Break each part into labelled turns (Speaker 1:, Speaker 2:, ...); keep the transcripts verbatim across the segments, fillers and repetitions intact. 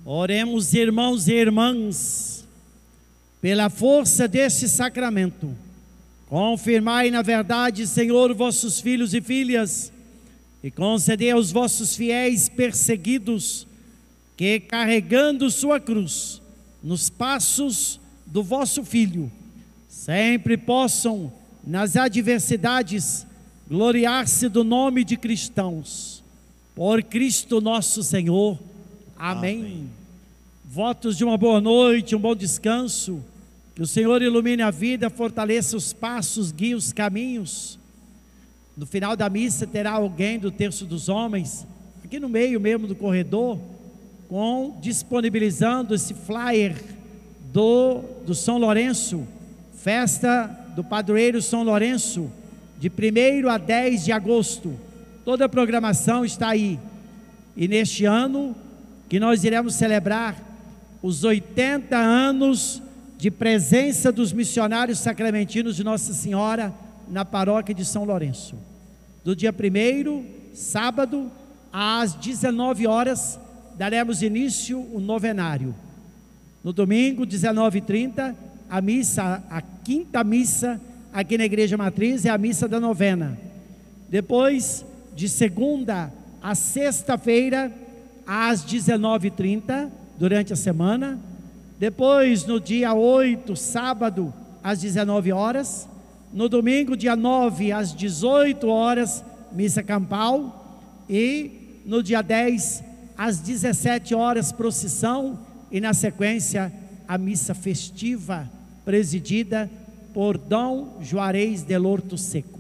Speaker 1: Oremos, irmãos e irmãs, pela força deste sacramento. Confirmai na verdade, Senhor, vossos filhos e filhas, e concedei aos vossos fiéis perseguidos, que carregando sua cruz, nos passos do vosso Filho, sempre possam, nas adversidades, gloriar-se do nome de cristãos. Por Cristo nosso Senhor. Amém. Amém. Votos de uma boa noite, um bom descanso. Que o Senhor ilumine a vida, fortaleça os passos, guie os caminhos. No final da missa terá alguém do Terço dos Homens, aqui no meio mesmo do corredor, com, disponibilizando esse flyer do, do São Lourenço, festa do padroeiro São Lourenço, de primeiro a dez de agosto. Toda a programação está aí. E neste ano que nós iremos celebrar os oitenta anos de presença dos missionários sacramentinos de Nossa Senhora na paróquia de São Lourenço. Do dia primeiro, sábado, às dezenove horas, daremos início o novenário. No domingo, dezenove e trinta, a missa, a quinta missa aqui na Igreja Matriz é a missa da novena. Depois, de segunda a sexta-feira, às dezenove e trinta, durante a semana. Depois, no dia oito, sábado, às dezenove horas. No domingo, dia nove, às dezoito horas, missa campal. E no dia dez, às dezessete horas, procissão. E na sequência, a missa festiva, presidida por Dom Juarez de Lorto Seco.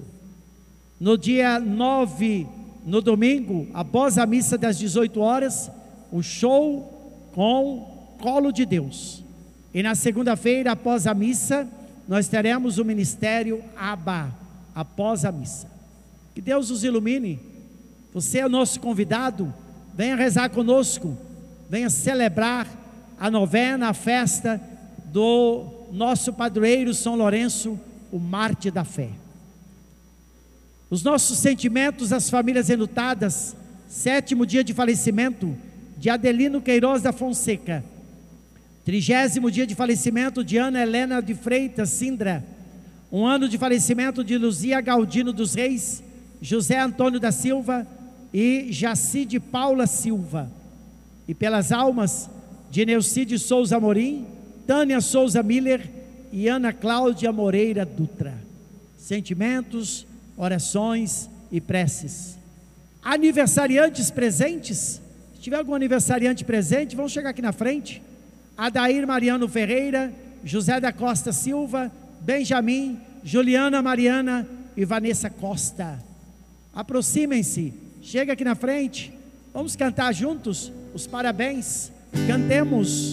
Speaker 1: No dia nove, no domingo, após a missa das dezoito horas, o show com Colo de Deus. E na segunda-feira, após a missa, nós teremos o ministério Abba, após a missa. Que Deus os ilumine. Você é o nosso convidado, venha rezar conosco, venha celebrar a novena, a festa do nosso padroeiro São Lourenço, o mártir da fé. Os nossos sentimentos às famílias enlutadas, sétimo dia de falecimento de Adelino Queiroz da Fonseca, trigésimo dia de falecimento de Ana Helena de Freitas Sindra, um ano de falecimento de Luzia Galdino dos Reis, José Antônio da Silva e Jacide Paula Silva, e pelas almas de Neucide Souza Amorim, Tânia Souza Miller e Ana Cláudia Moreira Dutra. Sentimentos, orações e preces. Aniversariantes presentes, se tiver algum aniversariante presente, vão chegar aqui na frente. Adair Mariano Ferreira, José da Costa Silva, Benjamin, Juliana Mariana e Vanessa Costa. Aproximem-se, chega aqui na frente, vamos cantar juntos os parabéns, cantemos.